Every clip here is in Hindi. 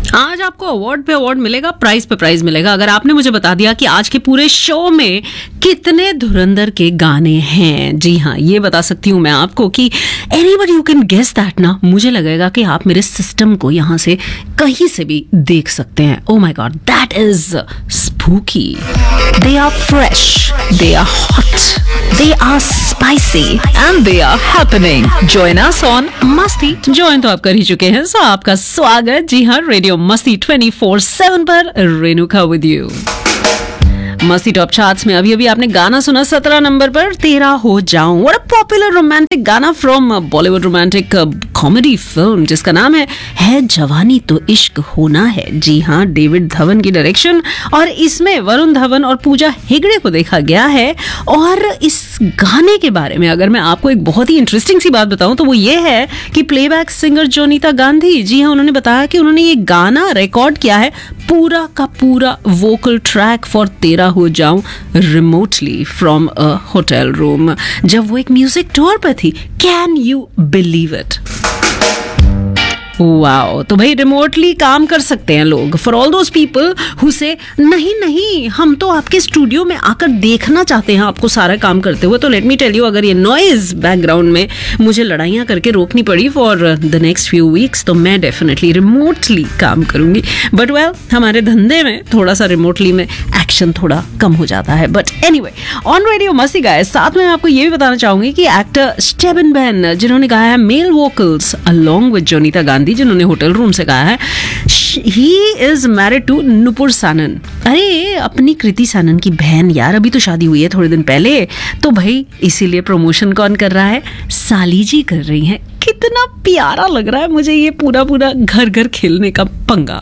आज आपको अवार्ड पे अवार्ड मिलेगा, प्राइज पे प्राइज मिलेगा अगर आपने मुझे बता दिया कि आज के पूरे शो में कितने धुरंधर के गाने हैं। जी हाँ, ये बता सकती हूँ मैं आपको कि anybody you can guess that ना। मुझे लगेगा कि आप मेरे सिस्टम को यहाँ से कहीं से भी देख सकते हैं। Oh my God, that is spooky. They are fresh, they are hot, they are spicy and they are happening. Join us on मस्ती। ज्वाइन तो आप कर ही चुके हैं, सो आपका स्वागत जी हाँ रेडियो मस्ती 24/7 पर। Renuka with you. मस्ती टॉप चार्ट्स में अभी अभी आपने गाना सुना 17 नंबर पर, तेरा हो जाऊं। व्हाट अ पॉपुलर रोमांटिक गाना from Bollywood romantic comedy film जिसका नाम है जवानी तो इश्क होना है। जी हाँ, डेविड धवन की डायरेक्शन और इसमें वरुण धवन और पूजा हेगड़े को देखा गया है। और इस गाने के बारे में अगर मैं आपको एक बहुत ही इंटरेस्टिंग सी बात बताऊं तो वो ये है कि प्लेबैक सिंगर जोनीता गांधी, जी हाँ, उन्होंने बताया कि उन्होंने ये गाना रिकॉर्ड किया है पूरा का पूरा वोकल ट्रैक फॉर तेरा हो जाऊं remotely from a hotel room जब वो एक म्यूजिक टूर पे थी। Can you believe it? Wow. तो भाई रिमोटली काम कर सकते हैं लोग। For all those people who से नहीं हम तो आपके स्टूडियो में आकर देखना चाहते हैं आपको सारा काम करते हुए, तो लेट मी टेल यू, अगर ये नॉइज बैकग्राउंड में मुझे लड़ाइयाँ करके रोकनी पड़ी for the next few weeks तो मैं डेफिनेटली रिमोटली काम करूंगी। बट वेल, हमारे धंधे में थोड़ा सा रिमोटली में एक्शन थोड़ा कम हो जाता है। बट एनीवे, ऑन रेडियो मस्ती गाइस, साथ में आपको ये भी बताना चाहूंगी कि एक्टर स्टेबन बेन जिन्होंने गाया है mail vocals along with Jonita Gandhi जिन्होंने होटल रूम से गाया है, he is married to Nupur सानन। अरे अपनी कृति सानन की बहन यार, अभी तो शादी हुई है थोड़े दिन पहले। तो भाई इसीलिए प्रमोशन कौन कर रहा है? साली जी कर रही हैं। कितना प्यारा लग रहा है मुझे ये पूरा पूरा घर घर खेलने का पंगा।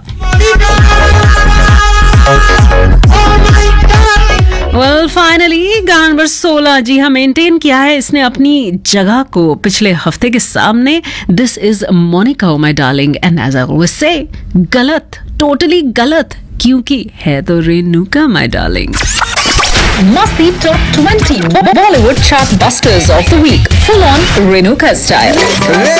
वेल फाइनली गाना नंबर 16 जी हाँ मेंटेन किया है इसने अपनी जगह को पिछले हफ्ते के सामने। This is Monika oh my darling and as I always say गलत, टोटली गलत, क्योंकि है तो Renuka my darling. Masti Top 20 Bollywood Chart Busters of the Week, full on Renuka style.